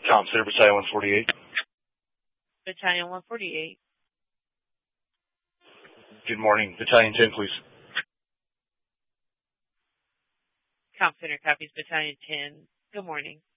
Tom Center, Battalion 148. Battalion 148. Good morning. Battalion 10, please. Com Center copies Battalion 10. Good morning.